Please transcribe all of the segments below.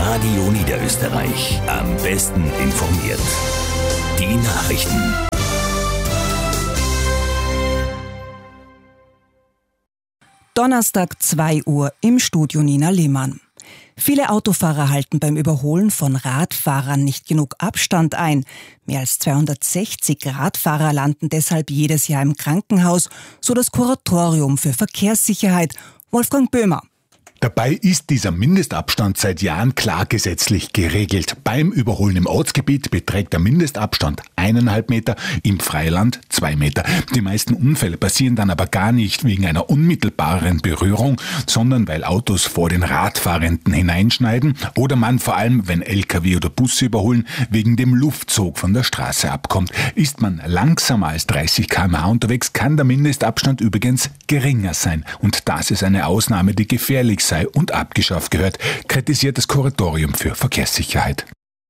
Radio Niederösterreich. Am besten informiert. Die Nachrichten. Donnerstag 2 Uhr im Studio Nina Lehmann. Viele Autofahrer halten beim Überholen von Radfahrern nicht genug Abstand ein. Mehr als 260 Radfahrer landen deshalb jedes Jahr im Krankenhaus, so das Kuratorium für Verkehrssicherheit. Wolfgang Böhmer. Dabei ist dieser Mindestabstand seit Jahren klar gesetzlich geregelt. Beim Überholen im Ortsgebiet beträgt der Mindestabstand 1,5 Meter, im Freiland 2 Meter. Die meisten Unfälle passieren dann aber gar nicht wegen einer unmittelbaren Berührung, sondern weil Autos vor den Radfahrenden hineinschneiden oder man vor allem, wenn LKW oder Busse überholen, wegen dem Luftzug von der Straße abkommt. Ist man langsamer als 30 km/h unterwegs, kann der Mindestabstand übrigens geringer sein. Und das ist eine Ausnahme, die gefährlich sei und abgeschafft gehört, kritisiert das Kuratorium für Verkehrssicherheit.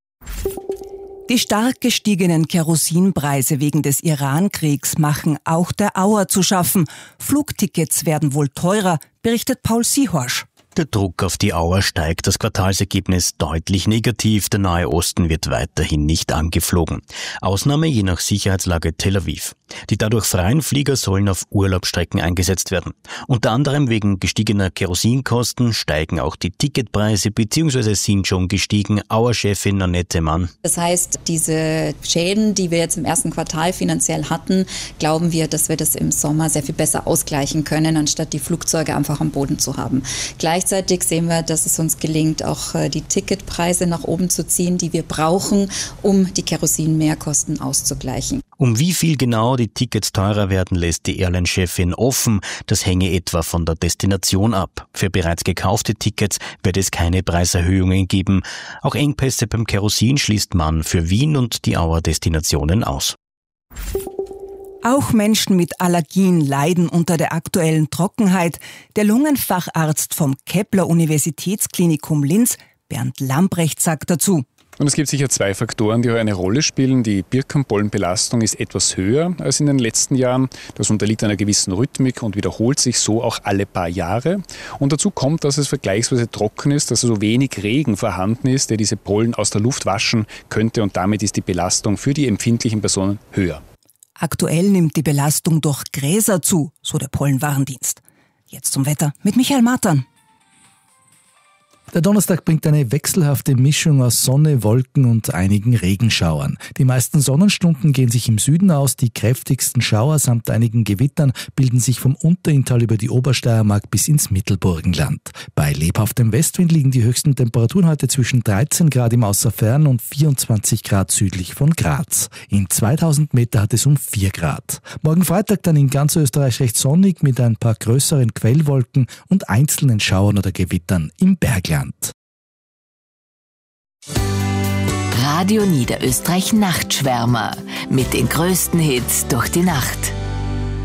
Die stark gestiegenen Kerosinpreise wegen des Iran-Kriegs machen auch der Auer zu schaffen. Flugtickets werden wohl teurer, berichtet Paul Siehorsch. Der Druck auf die Auer steigt, das Quartalsergebnis deutlich negativ. Der Nahe Osten wird weiterhin nicht angeflogen. Ausnahme je nach Sicherheitslage Tel Aviv. Die dadurch freien Flieger sollen auf Urlaubsstrecken eingesetzt werden. Unter anderem wegen gestiegener Kerosinkosten steigen auch die Ticketpreise bzw. sind schon gestiegen. Auer-Chefin Annette Mann. Das heißt, diese Schäden, die wir jetzt im ersten Quartal finanziell hatten, glauben wir, dass wir das im Sommer sehr viel besser ausgleichen können, anstatt die Flugzeuge einfach am Boden zu haben. Gleichzeitig sehen wir, dass es uns gelingt, auch die Ticketpreise nach oben zu ziehen, die wir brauchen, um die Kerosin-Mehrkosten auszugleichen. Um wie viel genau die Tickets teurer werden, lässt die Airline-Chefin offen. Das hänge etwa von der Destination ab. Für bereits gekaufte Tickets wird es keine Preiserhöhungen geben. Auch Engpässe beim Kerosin schließt man für Wien und die Auer Destinationen aus. Auch Menschen mit Allergien leiden unter der aktuellen Trockenheit. Der Lungenfacharzt vom Kepler Universitätsklinikum Linz, Bernd Lambrecht, sagt dazu: Und es gibt sicher 2 Faktoren, die hier eine Rolle spielen. Die Birkenpollenbelastung ist etwas höher als in den letzten Jahren. Das unterliegt einer gewissen Rhythmik und wiederholt sich so auch alle paar Jahre. Und dazu kommt, dass es vergleichsweise trocken ist, dass so wenig Regen vorhanden ist, der diese Pollen aus der Luft waschen könnte. Und damit ist die Belastung für die empfindlichen Personen höher. Aktuell nimmt die Belastung durch Gräser zu, so der Pollenwarndienst. Jetzt zum Wetter mit Michael Matern. Der Donnerstag bringt eine wechselhafte Mischung aus Sonne, Wolken und einigen Regenschauern. Die meisten Sonnenstunden gehen sich im Süden aus, die kräftigsten Schauer samt einigen Gewittern bilden sich vom Unterinntal über die Obersteiermark bis ins Mittelburgenland. Bei lebhaftem Westwind liegen die höchsten Temperaturen heute zwischen 13 Grad im Außerfern und 24 Grad südlich von Graz. In 2000 Meter hat es um 4 Grad. Morgen Freitag dann in ganz Österreich recht sonnig mit ein paar größeren Quellwolken und einzelnen Schauern oder Gewittern im Bergland. Radio Niederösterreich Nachtschwärmer mit den größten Hits durch die Nacht.